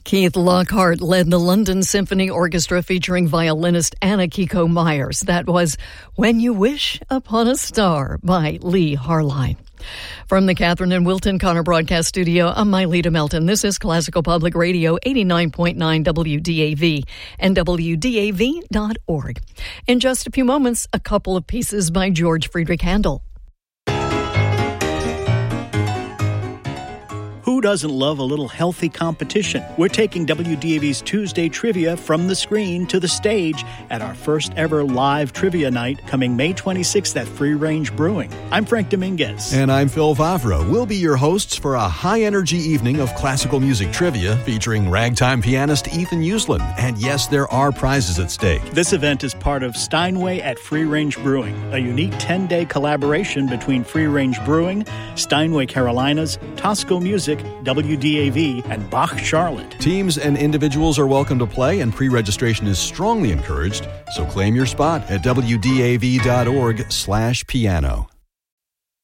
Keith Lockhart led the London Symphony Orchestra featuring violinist Anna Kiko Myers. That was When You Wish Upon a Star by Lee Harline. From the Catherine and Wilton Connor Broadcast Studio, I'm Myleta Melton. This is Classical Public Radio, 89.9 WDAV and WDAV.org. In just a few moments, a couple of pieces by George Friedrich Handel. Who doesn't love a little healthy competition? We're taking WDAV's Tuesday Trivia from the screen to the stage at our first ever live trivia night coming May 26th at Free Range Brewing. I'm Frank Dominguez. And I'm Phil Favre. We'll be your hosts for a high-energy evening of classical music trivia featuring ragtime pianist Ethan Uslan. And yes, there are prizes at stake. This event is part of Steinway at Free Range Brewing, a unique 10-day collaboration between Free Range Brewing, Steinway Carolinas, Tosco Music, WDAV, and Bach Charlotte. Teams and individuals are welcome to play, and pre-registration is strongly encouraged. So claim your spot at WDAV.org/piano.